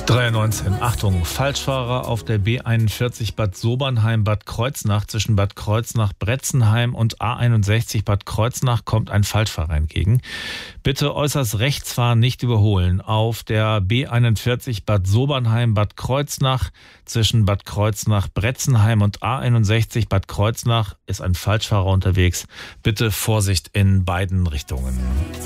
3:19 Uhr. Achtung, Falschfahrer auf der B41 Bad Sobernheim-Bad Kreuznach. Zwischen Bad Kreuznach-Bretzenheim und A61 Bad Kreuznach kommt ein Falschfahrer entgegen. Bitte äußerst rechts fahren, nicht überholen. Auf der B41 Bad Sobernheim-Bad Kreuznach zwischen Bad Kreuznach-Bretzenheim und A61 Bad Kreuznach ist ein Falschfahrer unterwegs. Bitte Vorsicht in beiden Richtungen.